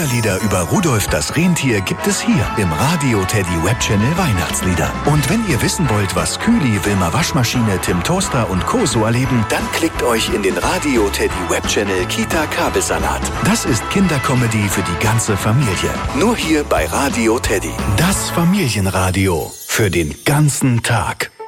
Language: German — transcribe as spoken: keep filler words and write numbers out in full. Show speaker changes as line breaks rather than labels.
Kinderlieder über Rudolf das Rentier gibt es hier im Radio Teddy Webchannel Weihnachtslieder. Und wenn ihr wissen wollt, was Kühli, Wilma Waschmaschine, Tim Toaster und Co. so erleben, dann klickt euch in den Radio Teddy Webchannel Kita Kabelsalat. Das ist Kindercomedy für die ganze Familie. Nur hier bei Radio Teddy. Das Familienradio für den ganzen Tag.